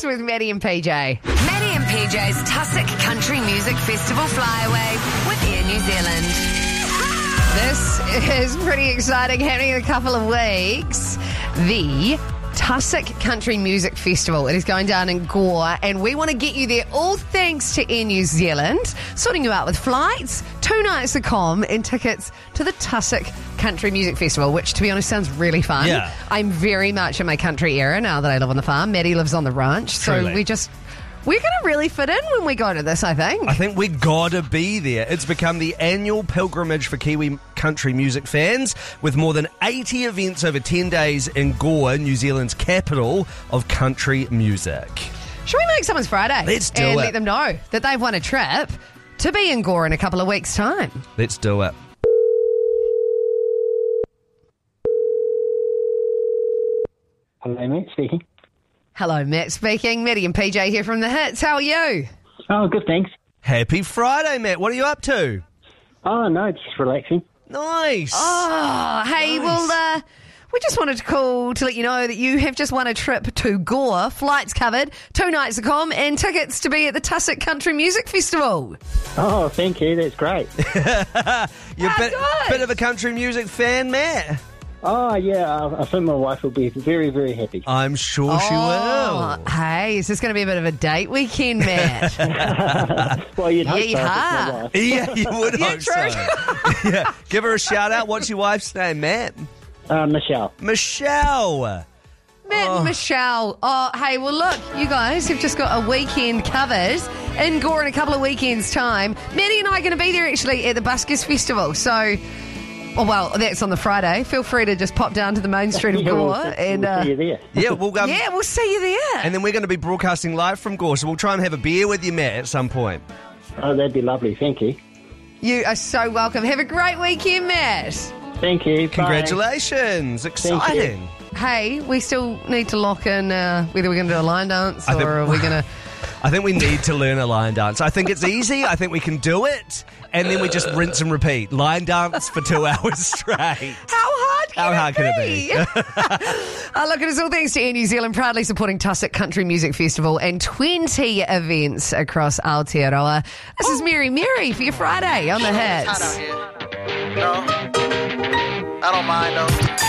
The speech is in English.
with Maddie and PJ. Maddie and PJ's Tussock Country Music Festival Flyaway with Air New Zealand. This is pretty exciting, happening in a couple of weeks. The Tussock Country Music Festival. It is going down in Gore, and we want to get you there, all thanks to Air New Zealand, sorting you out with flights, 2 nights of comm, and tickets to the Tussock Country Music Festival, which, to be honest, sounds really fun. Yeah. I'm very much in my country era now that I live on the farm. Maddie lives on the ranch, so Truly. we're going to really fit in when we go to this, I think. I think we gotta be there. It's become the annual pilgrimage for Kiwi country music fans, with more than 80 events over 10 days in Gore, New Zealand's capital of country music. Should we make someone's Friday? Let's do and it. let them know that they've won a trip to be in Gore in a couple of weeks' time. Let's do it. Hello, mate. Speaking. Hello, Matt speaking. Maddie and PJ here from The Hits. How are you? Oh, good, thanks. Happy Friday, Matt. What are you up to? Oh, no, just relaxing. Nice. Oh, hey, well, we just wanted to call to let you know that you have just won a trip to Gore, flights covered, 2 nights of comm, and tickets to be at the Tussock Country Music Festival. Oh, thank you. That's great. You're a good. bit of a country music fan, Matt. Oh, yeah. I think my wife will be very, very happy. I'm sure she will. Hey, is this going to be a bit of a date weekend, Matt? Well, you'd hope you so. if it's are. my wife. Yeah, you would Yeah, hope true. so. Yeah, give her a shout out. What's your wife's name, Matt? Michelle. Michelle. Matt and Michelle. Oh, hey, well, look, you guys have just got a weekend covered in Gore in a couple of weekends' time. Maddie and I are going to be there, actually, at the Buskers Festival. So, well, that's on the Friday. Feel free to just pop down to the main street of Yeah, Gore. we'll and see you there. Yeah, we'll go. yeah, we'll see you there. And then we're going to be broadcasting live from Gore, so we'll try and have a beer with you, Matt, at some point. Oh, that'd be lovely. Thank you. You are so welcome. Have a great weekend, Matt. Thank you. Bye. Congratulations. Exciting. Hey, we still need to lock in whether we're going to do a line dance I think- or are we going to... I think we need to learn a line dance. I think it's easy. I think we can do it. And then we just rinse and repeat. Line dance for 2 hours straight. How hard can it be? Look, it is all thanks to Air New Zealand, proudly supporting Tussock Country Music Festival and 20 events across Aotearoa. This is Mary Mary for your Friday on The Hits. It's hot out here. No, I don't mind though.